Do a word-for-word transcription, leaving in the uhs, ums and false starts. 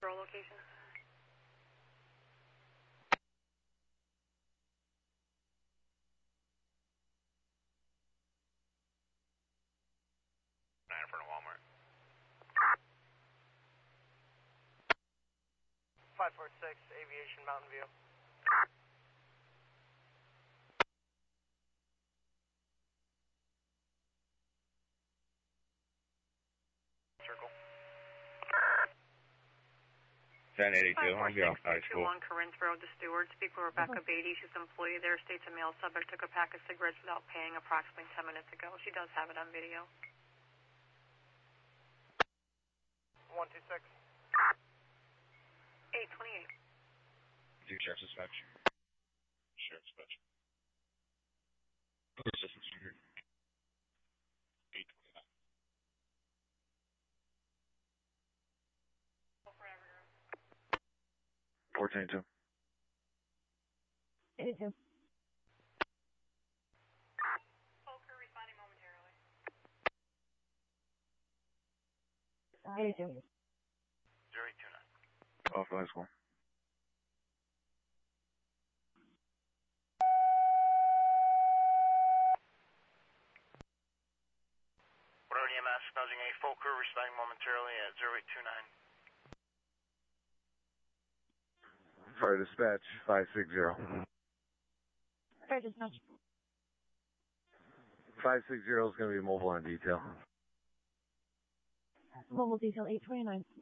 patrol location. Nine in front of Walmart. five four six, Aviation, Mountain View. Circle. ten eighty-two, I'll be off high school. On Corinth Road, the steward. Speak with Rebecca Beatty. She's an employee there. States a male subject took a pack of cigarettes without paying approximately ten minutes ago. She does have it on video. one two six. eight twenty-eight. Do sheriff's dispatch. Sheriff's dispatch. Assistance here. eight twenty-nine. fourteen two. eighty-two. Poker responding momentarily. eighty-two. zero eight two nine. Off high school. Road E M S, nosing a Fokker, responding momentarily at zero eight two nine. Fire dispatch, five six zero. Fire dispatch. five six zero is going to be mobile on detail. Mobile detail eight twenty-nine.